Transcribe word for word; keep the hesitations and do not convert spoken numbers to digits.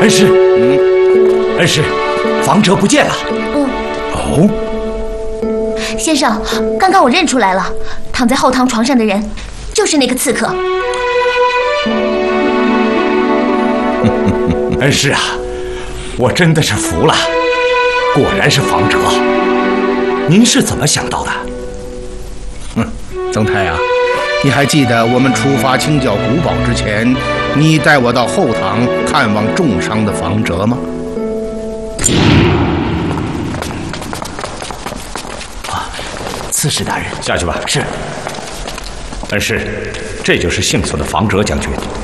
恩师，嗯，恩师，房哲不见了。 嗯。 哦， 先生，刚刚我认出来了，躺在后堂床上的人，就是那个刺客。 恩师啊，我真的是服了，果然是房哲。您是怎么想到的？ 嗯，曾太啊，你还记得我们出发清剿古堡之前，你带我到后堂看望重伤的房哲吗？ 啊，刺史大人，下去吧。是。恩师，这就是幸存的房哲将军。